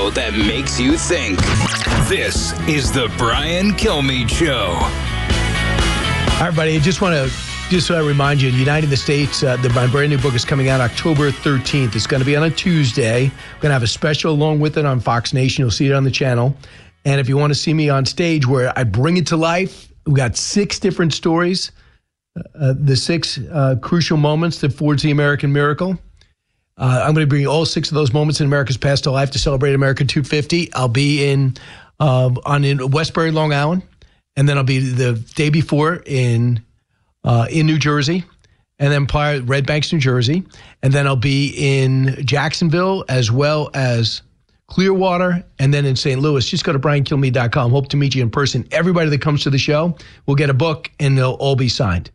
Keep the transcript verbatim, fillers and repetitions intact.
show that makes you think. This is the Brian Kilmeade Show. All right, everybody, I just want to just uh, remind you, Uniting the States, uh, the, my brand new book is coming out October thirteenth. It's going to be on a Tuesday. We're going to have a special along with it on Fox Nation. You'll see it on the channel. And if you want to see me on stage where I bring it to life, we got six different stories, uh, the six uh, crucial moments that forged the American miracle. Uh, I'm going to bring all six of those moments in America's past to life to celebrate America two fifty. I'll be in uh, on in Westbury, Long Island, and then I'll be the day before in uh, in New Jersey, and then prior Red Banks, New Jersey, and then I'll be in Jacksonville as well as Clearwater, and then in Saint Louis. Just go to brian kilmeade dot com. Hope to meet you in person. Everybody that comes to the show will get a book, and they'll all be signed.